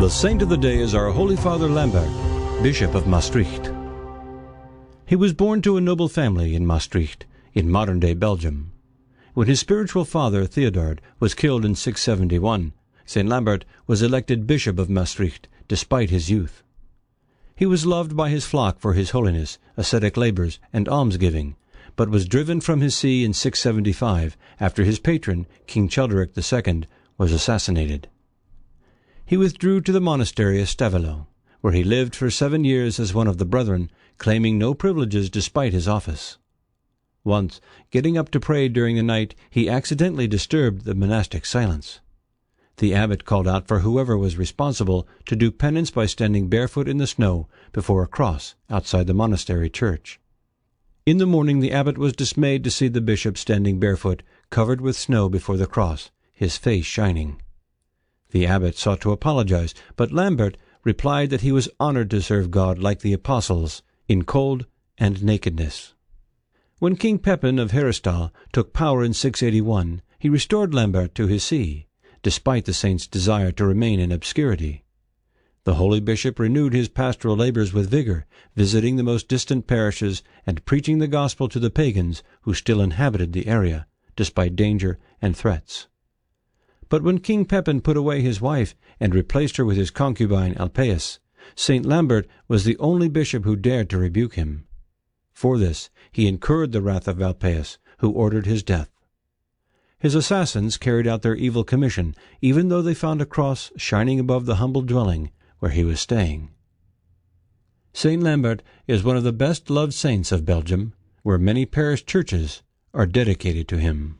The saint of the day is our Holy Father Lambert, Bishop of Maastricht. He was born to a noble family in Maastricht, in modern-day Belgium. When his spiritual father, Theodard, was killed in 671, St. Lambert was elected Bishop of Maastricht, despite his youth. He was loved by his flock for his holiness, ascetic labors, and almsgiving, but was driven from his see in 675 after his patron, King Chelderic II, was assassinated. He withdrew to the monastery of Stavelot, where he lived for 7 years as one of the brethren, claiming no privileges despite his office. Once, getting up to pray during the night, he accidentally disturbed the monastic silence. The abbot called out for whoever was responsible to do penance by standing barefoot in the snow before a cross outside the monastery church. In the morning the abbot was dismayed to see the bishop standing barefoot, covered with snow before the cross, his face shining. The abbot sought to apologize, but Lambert replied that he was honored to serve God like the apostles, in cold and nakedness. When King Pepin of Heristal took power in 681, he restored Lambert to his see, despite the saint's desire to remain in obscurity. The holy bishop renewed his pastoral labors with vigor, visiting the most distant parishes and preaching the gospel to the pagans who still inhabited the area, despite danger and threats. But when King Pepin put away his wife and replaced her with his concubine Alpaeus, St. Lambert was the only bishop who dared to rebuke him. For this he incurred the wrath of Alpaeus, who ordered his death. His assassins carried out their evil commission, even though they found a cross shining above the humble dwelling where he was staying. St. Lambert is one of the best-loved saints of Belgium, where many parish churches are dedicated to him.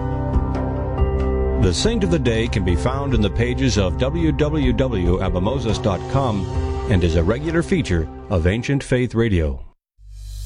The Saint of the Day can be found in the pages of www.abamoses.com and is a regular feature of Ancient Faith Radio.